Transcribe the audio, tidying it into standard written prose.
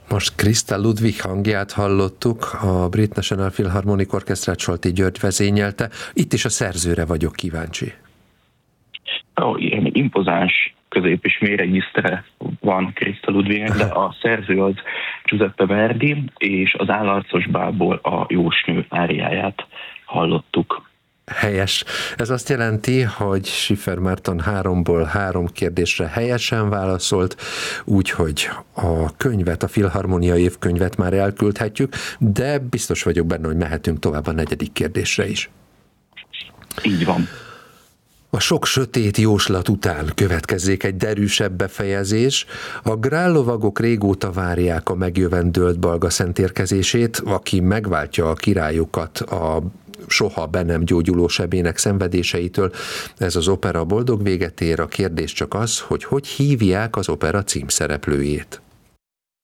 Most Christa Ludwig hangját hallottuk, a Brit National Philharmonic Orchestrát Solti György vezényelte. Itt is a szerzőre vagyok kíváncsi. Ilyen impozáns közép- és mély regisztere van Christa Ludwignek, de a szerző az Giuseppe Verdi, és az Állarcos bálból a Jósnő áriáját hallottuk. Helyes. Ez azt jelenti, hogy Schiffer Márton 3-ból 3 kérdésre helyesen válaszolt, úgyhogy a könyvet, a Filharmonia évkönyvet már elküldhetjük, de biztos vagyok benne, hogy mehetünk tovább a 4. kérdésre is. Így van. A sok sötét jóslat után következzék egy derűsebb befejezés. A grállovagok régóta várják a megjövendőlt Balga Szent érkezését, aki megváltja a királyokat a soha be nem gyógyuló sebének szenvedéseitől. Ez az opera boldog véget ér, a kérdés csak az, hogy hívják az opera címszereplőjét.